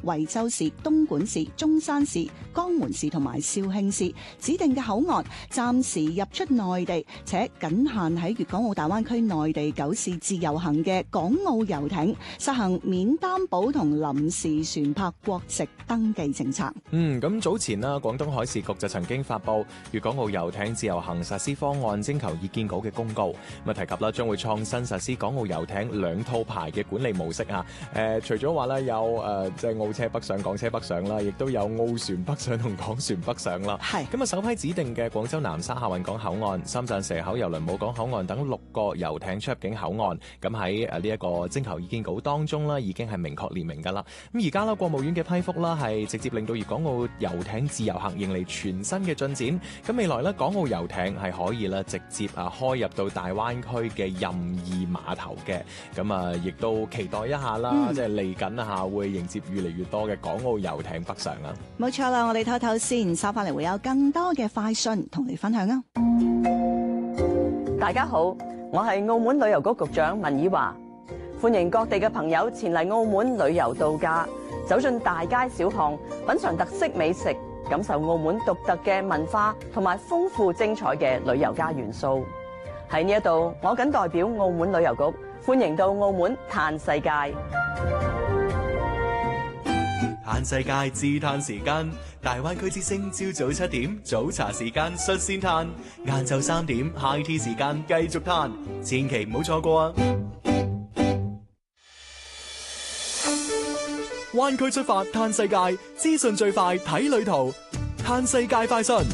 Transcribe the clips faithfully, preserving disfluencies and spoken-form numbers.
惠州市、東莞市、中山市、江門市同埋肇慶市指定嘅口岸，暫時入出內地，且僅限喺粵港澳大灣區內地九市自由行嘅港澳遊艇，實行免擔保同臨時船舶國籍登記政策。 嗯，咁早前啦，廣東海事局就曾經發布粵港澳遊艇自由行實施方案徵求意見稿嘅公告，咁啊提及啦，將會創新實施港澳遊艇兩套牌嘅管理模式啊。誒、呃，除咗話咧有誒即係澳車北上、港車北上啦，亦都有澳船北上同港船北上啦。係咁啊，首批指定嘅廣州南沙客運港口岸、深圳蛇口郵輪母港口岸等六個遊艇出入境口岸，咁喺誒呢一個徵求意見稿當中啦，已經係明確列明噶啦。咁而家啦，國務院嘅批覆啦，係直接令到粵港澳遊艇自由行迎嚟全新嘅進展。咁未來咧，港澳遊艇係可以咧直接啊開入到大灣區嘅任意碼頭嘅。咁啊，亦都期待一下啦，嗯、即係嚟緊啊嚇會迎接越嚟越多嘅港澳遊艇北上啊！ 冇錯啦，我哋唞唞先，收翻嚟會有更多嘅快訊同你分享啊！ 大家好，我係澳門旅遊局局長文綺華，歡迎各地嘅朋友前嚟澳門旅遊度假，走進大街小巷，品嚐特色美食，感受澳門獨特嘅文化同埋豐富精彩嘅旅遊加元素。喺呢一度，我謹代表澳門旅遊局歡迎到澳門嘆世界。 嘆世界自嘆時間，大灣區之聲朝早七點早茶時間率先嘆，晏晝三點 high tea 時間繼續嘆，千祈唔好錯過啊！灣區出發嘆世界，資訊最快睇旅途，嘆世界快訊。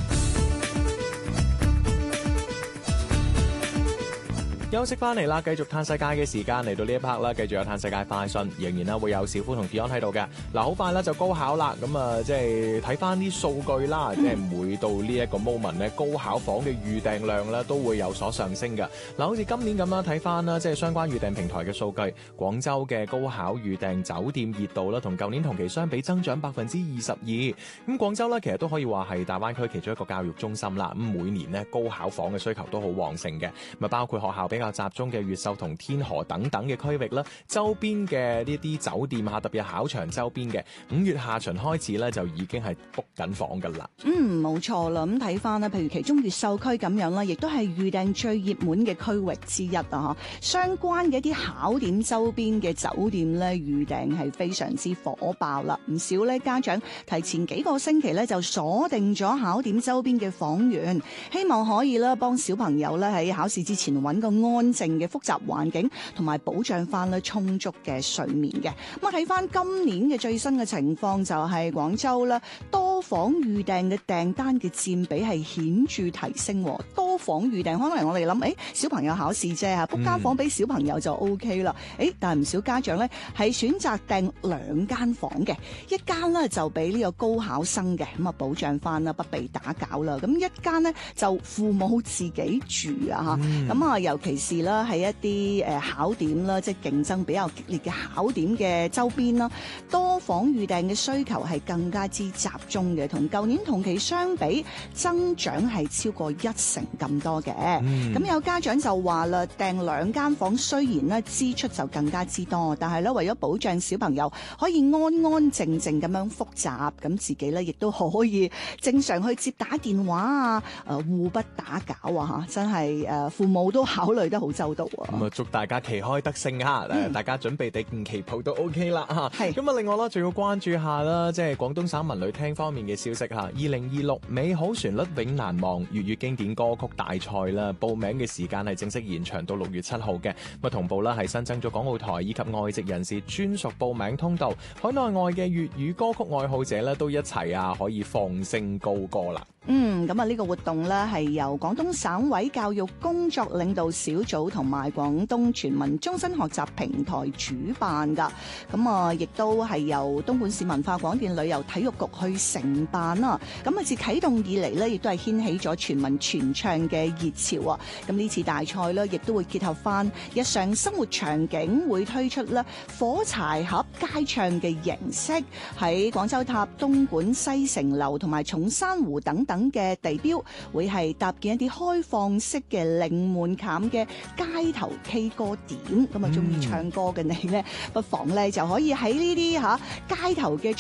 休息翻嚟啦，繼續嘆世界嘅時間嚟到呢一 part 啦，繼續有嘆世界快訊，仍然啦會有小夫同 Dion 喺度嘅。嗱，好快啦就高考啦，咁啊即係睇翻啲數據啦，即係每到呢一個 moment 咧，高考房嘅預訂量咧都會有所上升嘅。嗱，好似今年咁啦，睇翻啦，即係相關預訂平台嘅數據，廣州嘅高考預訂酒店熱度啦，同舊年同期相比增長百分之二十二。咁廣州咧其實都可以話係大灣區其中一個教育中心啦。咁每年咧高考房嘅需求都好旺盛嘅，咪包括學校比較集中嘅越秀同天河等等嘅區域啦，周邊嘅呢啲酒店啊，特別係考場周邊嘅，五月下旬開始咧就已經係 book 緊房噶啦。 嗯，冇錯啦。咁睇翻咧，譬如其中越秀區咁樣啦，亦都係預訂最熱門嘅區域之一啊！相關嘅一啲考點周邊嘅酒店咧，預訂係非常之火爆啦。唔少咧家長提前幾個星期咧就鎖定咗考點周邊嘅房源，希望可以咧幫小朋友咧喺考試之前揾個安靜嘅複雜環境，同埋保障翻咧充足嘅睡眠嘅。咁啊睇翻今年嘅最新嘅情況，就係廣州啦多房預訂嘅訂單嘅佔比係顯著提升。多房預訂可能我哋諗，誒小朋友考試啫嚇，book間房俾小朋友就 O K 啦。誒，但係唔少家長咧係選擇訂兩間房嘅，一間咧就俾呢個高考生嘅，咁啊保障翻啦，不被打攪啦。咁一間咧就父母自己住啊嚇。咁啊，尤其是啦喺一啲誒考點啦，即係競爭比較激烈嘅考點嘅周邊啦，多房預訂嘅需求係更加之集中嘅，同舊年同期相比增長係超過一成咁多嘅。咁、嗯、有家長就話啦，訂兩間房雖然咧支出就更加之多，但係咧為咗保障小朋友可以安安靜靜咁樣複習，咁自己咧亦都可以正常去接打電話啊，誒互不打攪啊嚇，真係誒父母都考慮得好周到啊！ 咁啊，祝大家旗開得勝嚇！誒、嗯，大家準備定旗袍都 OK 啦嚇。係。咁啊，另外啦，仲要關注下啦，即係廣東省文旅廳方面嘅消息嚇。二零二六美好旋律永難忘粵語經典歌曲大賽啦，報名嘅時間係正式延長到六月七號嘅。咁啊，同步啦係新增咗港澳台以及外籍人士專屬報名通道，海內外嘅粵語歌曲愛好者咧都一齊啊可以放聲高歌啦。 嗯，咁啊呢個活動咧係由廣東省委教育工作領導小組同埋廣東全民終身學習平台主辦噶，咁啊亦都係由東莞市文化廣電旅遊體育局去承辦啦。咁啊自啟動以嚟咧，亦都係掀起咗全民傳唱嘅熱潮啊！咁呢次大賽咧，亦都會結合翻日常生活場景，會推出咧火柴盒街唱嘅形式，喺廣州塔、東莞西城樓同埋松山湖等等嘅地標，會係搭建一啲開放式嘅零門檻嘅街頭 K 歌點。咁啊，中意唱歌嘅你咧，不妨咧就可以喺呢啲嚇街頭嘅